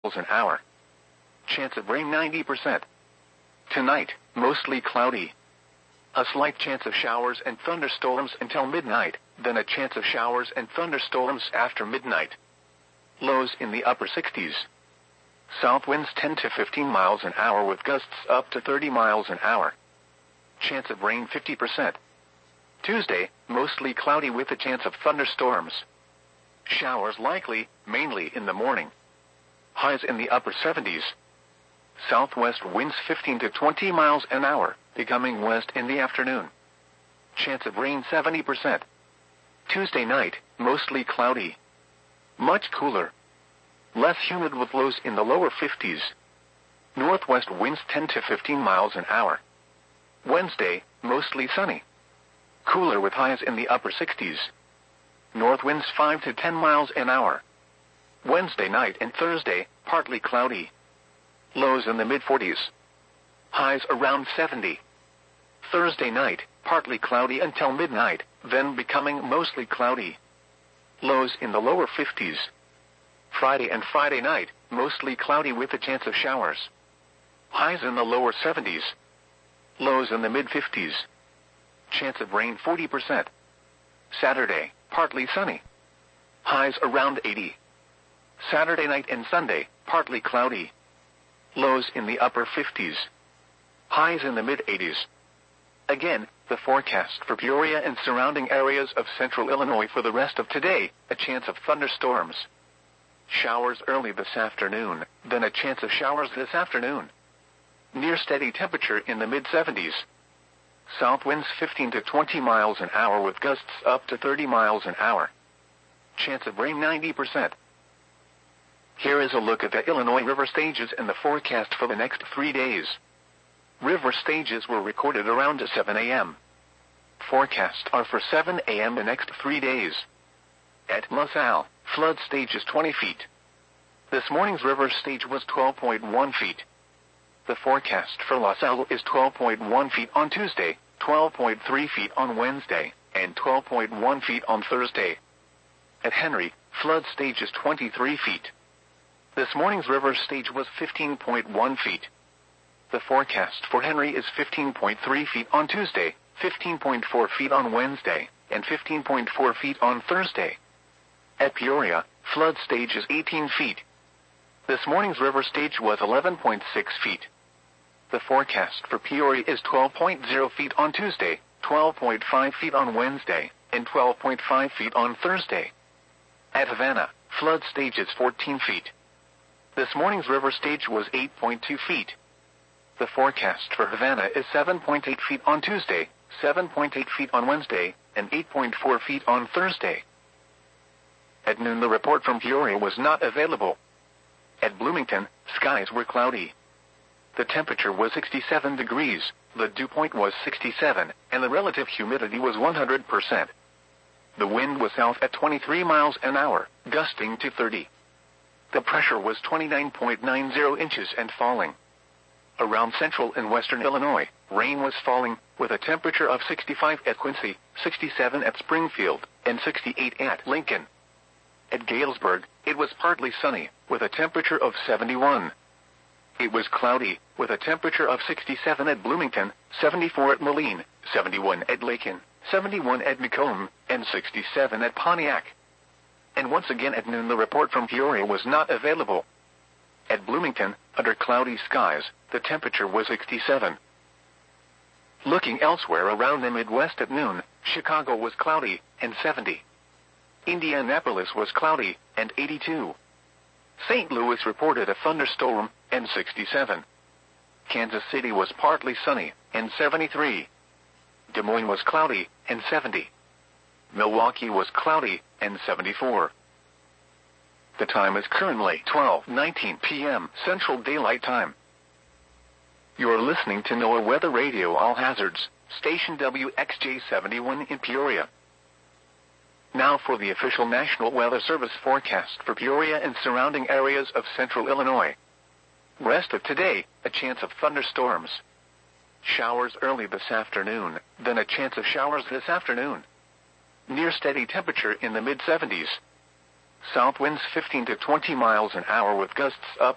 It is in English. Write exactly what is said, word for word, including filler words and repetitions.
an hour. Chance of rain ninety percent. Tonight, mostly cloudy. A slight chance of showers and thunderstorms until midnight, then a chance of showers and thunderstorms after midnight. Lows in the upper sixties. South winds ten to fifteen miles an hour with gusts up to thirty miles an hour. Chance of rain fifty percent. Tuesday, mostly cloudy with a chance of thunderstorms. Showers likely, mainly in the morning. Highs in the upper seventies. Southwest winds fifteen to twenty miles an hour, becoming west in the afternoon. Chance of rain seventy percent. Tuesday night, mostly cloudy. Much cooler. Less humid with lows in the lower fifties. Northwest winds ten to fifteen miles an hour. Wednesday, mostly sunny. Cooler with highs in the upper sixties. North winds five to ten miles an hour. Wednesday night and Thursday, partly cloudy. Lows in the mid-forties. Highs around seventy. Thursday night, partly cloudy until midnight, then becoming mostly cloudy. Lows in the lower fifties. Friday and Friday night, mostly cloudy with a chance of showers. Highs in the lower seventies. Lows in the mid-fifties. Chance of rain forty percent. Saturday, partly sunny. Highs around eighty. Saturday night and Sunday, partly cloudy. Lows in the upper fifties. Highs in the mid-eighties. Again, the forecast for Peoria and surrounding areas of central Illinois for the rest of today, a chance of thunderstorms. Showers early this afternoon, then a chance of showers this afternoon. Near steady temperature in the mid-seventies. South winds fifteen to twenty miles an hour with gusts up to thirty miles an hour. Chance of rain ninety percent. Here is a look at the Illinois river stages and the forecast for the next three days. River stages were recorded around seven a.m. Forecasts are for seven a.m. the next three days. At LaSalle, flood stage is twenty feet. This morning's river stage was twelve point one feet. The forecast for LaSalle is twelve point one feet on Tuesday, twelve point three feet on Wednesday, and twelve point one feet on Thursday. At Henry, flood stage is twenty-three feet. This morning's river stage was fifteen point one feet. The forecast for Henry is fifteen point three feet on Tuesday, fifteen point four feet on Wednesday, and fifteen point four feet on Thursday. At Peoria, flood stage is eighteen feet. This morning's river stage was eleven point six feet. The forecast for Peoria is twelve point zero feet on Tuesday, twelve point five feet on Wednesday, and twelve point five feet on Thursday. At Havana, flood stage is fourteen feet. This morning's river stage was eight point two feet. The forecast for Havana is seven point eight feet on Tuesday, seven point eight feet on Wednesday, and eight point four feet on Thursday. At noon, the report from Peoria was not available. At Bloomington, skies were cloudy. The temperature was sixty-seven degrees, the dew point was sixty-seven, and the relative humidity was one hundred percent. The wind was south at twenty-three miles an hour, gusting to thirty. The pressure was twenty-nine point nine zero inches and falling. Around central and western Illinois, rain was falling, with a temperature of sixty-five at Quincy, sixty-seven at Springfield, and sixty-eight at Lincoln. At Galesburg, it was partly sunny, with a temperature of seventy-one. It was cloudy, with a temperature of sixty-seven at Bloomington, seventy-four at Moline, seventy-one at Lakin, seventy-one at Macomb, and sixty-seven at Pontiac. And once again at noon, the report from Peoria was not available. At Bloomington, under cloudy skies, the temperature was sixty-seven. Looking elsewhere around the Midwest at noon, Chicago was cloudy, and seventy. Indianapolis was cloudy, and eighty-two. Saint Louis reported a thunderstorm, and sixty-seven. Kansas City was partly sunny, and seventy-three. Des Moines was cloudy, and seventy. Milwaukee was cloudy, and seventy-four. The time is currently twelve nineteen p.m. Central Daylight Time. You're listening to NOAA Weather Radio All Hazards, station W X J seventy-one in Peoria. Now for the official National Weather Service forecast for Peoria and surrounding areas of central Illinois. Rest of today, a chance of thunderstorms. Showers early this afternoon, then a chance of showers this afternoon. Near steady temperature in the mid-seventies. South winds fifteen to twenty miles an hour with gusts up